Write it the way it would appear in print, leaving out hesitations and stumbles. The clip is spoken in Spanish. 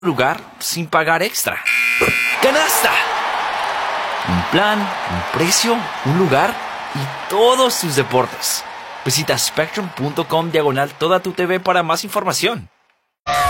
lugar sin pagar extra. ¡Canasta! Un plan, un precio, un lugar y todos tus deportes. Visita spectrum.com/toda tu TV para más información.